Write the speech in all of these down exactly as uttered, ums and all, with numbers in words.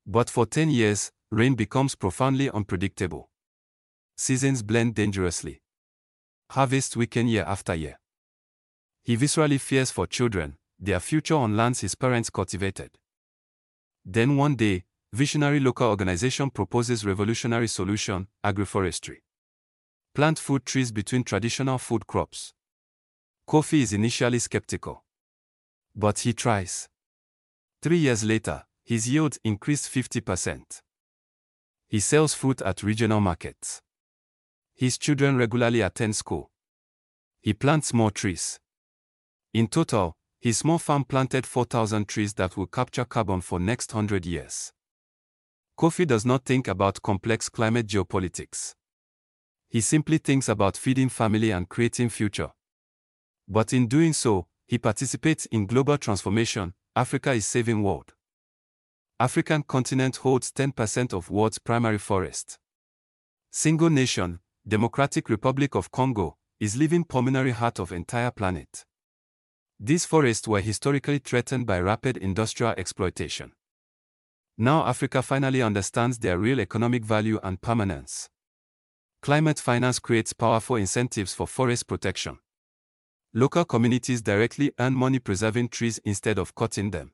But for ten years, rain becomes profoundly unpredictable. Seasons blend dangerously. Harvests weaken year after year. He viscerally fears for children, their future on lands his parents cultivated. Then one day, visionary local organization proposes revolutionary solution, agroforestry. Plant food trees between traditional food crops. Kofi is initially skeptical. But he tries. Three years later, his yields increased fifty percent. He sells fruit at regional markets. His children regularly attend school. He plants more trees. In total, his small farm planted four thousand trees that will capture carbon for next one hundred years. Kofi does not think about complex climate geopolitics. He simply thinks about feeding family and creating future. But in doing so, he participates in global transformation. Africa is saving world. African continent holds ten percent of world's primary forest. Single nation, Democratic Republic of Congo, is living pulmonary heart of entire planet. These forests were historically threatened by rapid industrial exploitation. Now Africa finally understands their real economic value and permanence. Climate finance creates powerful incentives for forest protection. Local communities directly earn money preserving trees instead of cutting them.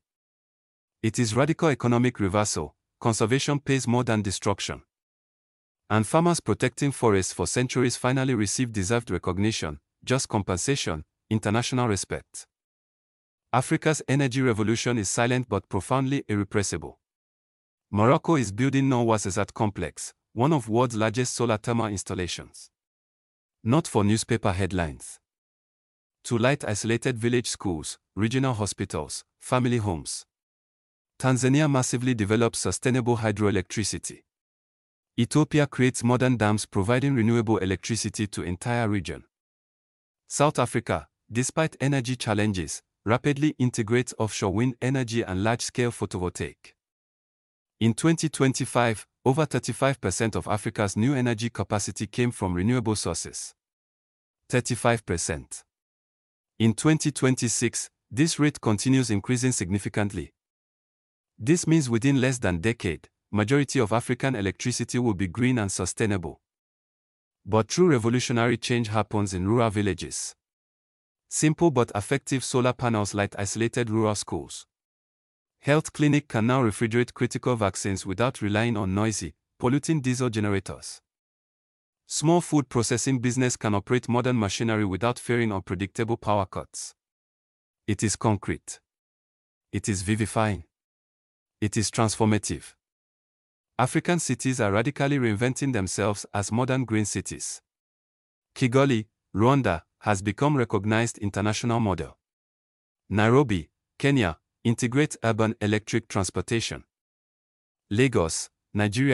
It is radical economic reversal. Conservation pays more than destruction. And farmers protecting forests for centuries finally receive deserved recognition, just compensation, international respect. Africa's energy revolution is silent but profoundly irrepressible. Morocco is building Nouakchott complex, one of the world's largest solar thermal installations. Not for newspaper headlines. To light isolated village schools, regional hospitals, family homes. Tanzania massively develops sustainable hydroelectricity. Ethiopia creates modern dams providing renewable electricity to entire region. South Africa, despite energy challenges, rapidly integrates offshore wind energy and large-scale photovoltaic. In twenty twenty-five, over thirty-five percent of Africa's new energy capacity came from renewable sources. thirty-five percent. In twenty twenty-six, this rate continues increasing significantly. This means within less than a decade, majority of African electricity will be green and sustainable. But true revolutionary change happens in rural villages. Simple but effective solar panels light isolated rural schools. Health clinic can now refrigerate critical vaccines without relying on noisy, polluting diesel generators. Small food processing business can operate modern machinery without fearing unpredictable power cuts. It is concrete. It is vivifying. It is transformative. African cities are radically reinventing themselves as modern green cities. Kigali, Rwanda, has become recognized international model. Nairobi, Kenya, integrates urban electric transportation. Lagos, Nigeria